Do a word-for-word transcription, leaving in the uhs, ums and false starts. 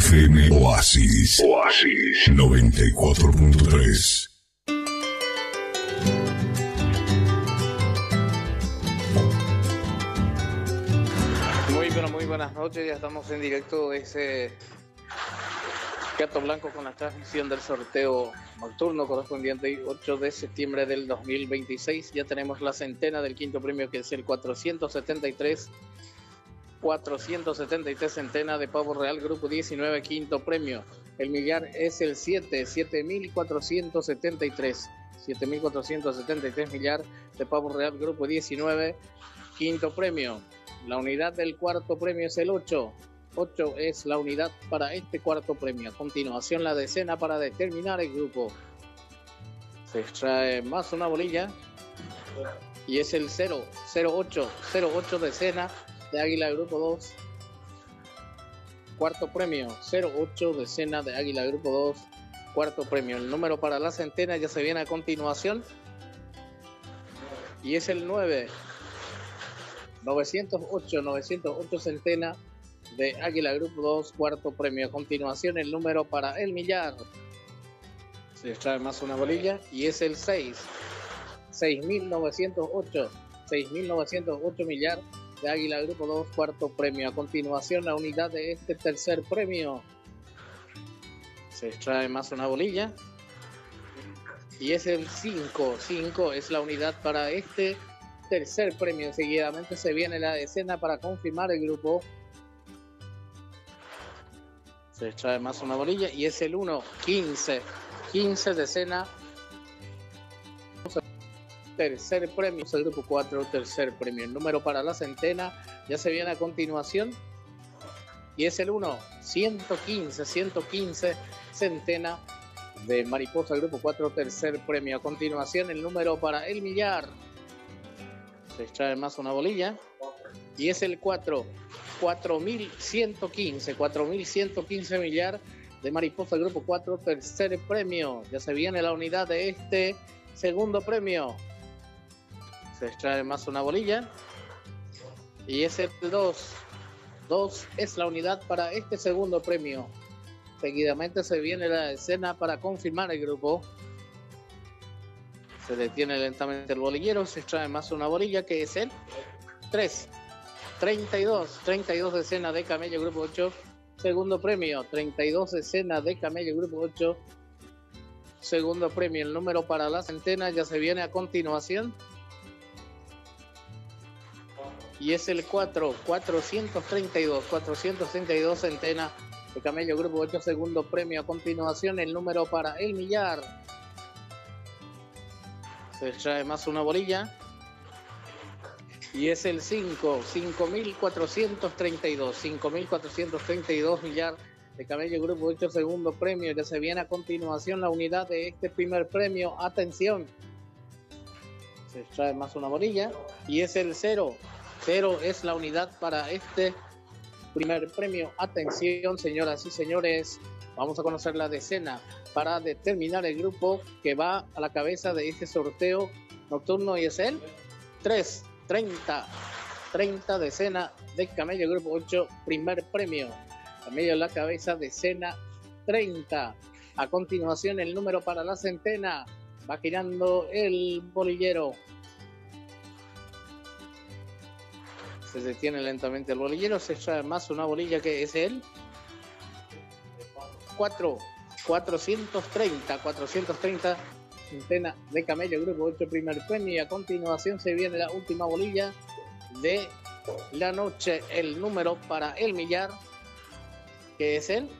F M Oasis. Oasis noventa y cuatro punto tres. Muy bueno, muy buenas noches. Ya estamos en directo de ese Gato Blanco con la transmisión del sorteo nocturno correspondiente ocho de septiembre del dos mil veintiséis. Ya tenemos la centena del quinto premio, que es el cuatrocientos setenta y tres. cuatrocientos setenta y tres centena de pavo real, grupo diecinueve, quinto premio. El millar es el siete, siete mil cuatrocientos setenta y tres. siete mil cuatrocientos setenta y tres millar de pavo real, grupo diecinueve, quinto premio. La unidad del cuarto premio es el ocho. ocho es la unidad para este cuarto premio. A continuación, la decena para determinar el grupo. Se extrae más una bolilla y es el cero, cero ocho, cero ocho decena de Águila Grupo dos. Cuarto premio, cero ocho decena de Águila Grupo dos. Cuarto premio. El número para la centena ya se viene a continuación y es el nueve. novecientos ocho, novecientos ocho centena de Águila Grupo dos, cuarto premio. A continuación, el número para el millar. Se extrae más una bolilla y es el seis. seis mil novecientos ocho. seis mil novecientos ocho millar de Águila Grupo dos, cuarto premio. A continuación, la unidad de este tercer premio. Se extrae más una bolilla y es el cinco. cinco es la unidad para este tercer premio. Seguidamente se viene la decena para confirmar el grupo. Se extrae más una bolilla y es el uno. quince. quince decena. Tercer premio, es el grupo cuatro, tercer premio. El número para la centena ya se viene a continuación y es el uno. ciento quince, ciento quince centena de Mariposa Grupo cuatro, tercer premio. A continuación, el número para el millar. Se extrae más una bolilla y es el cuatro. cuatro mil ciento quince, cuatro mil ciento quince millar de Mariposa Grupo cuatro, tercer premio. Ya se viene la unidad de este segundo premio. Se extrae más una bolilla y es el dos. dos es la unidad para este segundo premio. Seguidamente se viene la escena para confirmar el grupo. Se detiene lentamente el bolillero, se extrae más una bolilla, que es el tres. treinta y dos, treinta y dos decena de Camello Grupo ocho, segundo premio. treinta y dos decena de Camello Grupo ocho, segundo premio. El número para la centena ya se viene a continuación y es el cuatro. cuatrocientos treinta y dos, cuatrocientos treinta y dos centena de Camello Grupo ocho, segundo premio. A continuación, el número para el millar. Se extrae más una bolilla y es el cinco. cinco mil cuatrocientos treinta y dos, cinco mil cuatrocientos treinta y dos millar de Camello Grupo ocho, segundo premio. Ya se viene a continuación la unidad de este primer premio. Atención. Se extrae más una bolilla y es el cero. cero es la unidad para este primer premio. Atención, señoras y señores. Vamos a conocer la decena para determinar el grupo que va a la cabeza de este sorteo nocturno y es el tres. treinta. treinta decena de Camello Grupo ocho, primer premio. Camello en la cabeza, decena treinta. A continuación, el número para la centena. Va girando el bolillero. Se detiene lentamente el bolillero, se extrae más una bolilla, que es el cuatro. cuatrocientos treinta, cuatrocientos treinta centena de Camello Grupo ocho, primer premio. Y a continuación se viene la última bolilla de la noche. El número para el millar, que es el